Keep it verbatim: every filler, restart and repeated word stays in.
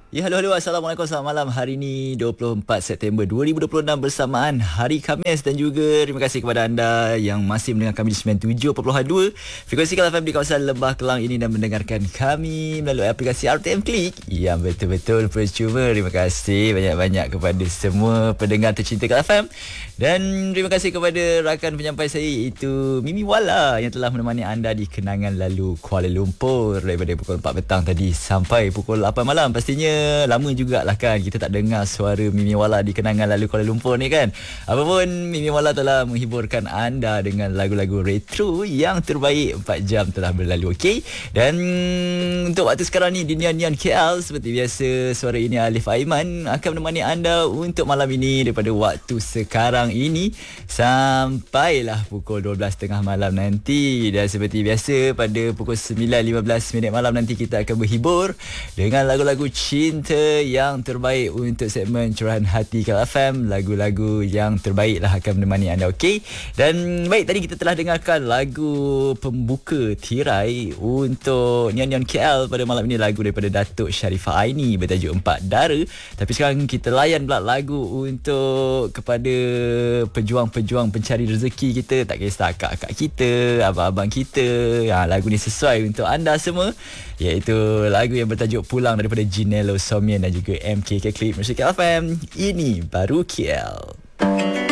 Ya, halo, halo. Assalamualaikum. Selamat malam. Hari ini dua puluh empat September dua ribu dua puluh enam bersamaan Hari Khamis. Dan juga terima kasih kepada anda yang masih mendengar kami di sembilan puluh tujuh perpuluhan dua frekuensi Kal F M di kawasan Lembah Kelang ini dan mendengarkan kami melalui aplikasi R T M Klik yang betul-betul percuma. Terima kasih banyak-banyak kepada semua pendengar tercinta Kal F M. Dan terima kasih kepada rakan penyampai saya iaitu Mimi Wala yang telah menemani anda di kenangan lalu Kuala Lumpur daripada pukul empat petang tadi sampai pukul lapan malam. Pastinya lama jugalah kan kita tak dengar suara Mimi Wala di kenangan lalu Kuala Lumpur ni kan. Apapun, Mimi Wala telah menghiburkan anda dengan lagu-lagu retro yang terbaik. Empat jam telah berlalu, okey. Dan untuk waktu sekarang ni di Nian Nian K L, seperti biasa suara ini Alif Aiman akan menemani anda untuk malam ini daripada waktu sekarang ini sampailah pukul dua belas tiga puluh malam nanti. Dan seperti biasa pada pukul sembilan lima belas minit malam nanti kita akan berhibur dengan lagu-lagu cinta yang terbaik untuk segmen Curahan Hati Kal F M. Lagu-lagu yang terbaik lah akan menemani anda, okey. Dan baik, tadi kita telah dengarkan lagu pembuka tirai untuk Nian Nian K L pada malam ini, lagu daripada Datuk Sharifah Aini bertajuk Empat Dara. Tapi sekarang kita layan pula lagu untuk kepada pejuang-pejuang pencari rezeki kita, tak kisah akak-akak kita, abang-abang kita. Ha, lagu ni sesuai untuk anda semua, iaitu lagu yang bertajuk Pulang daripada Ginelo Somian dan juga M K K Clip Musik Kal F M. Ini baru K L.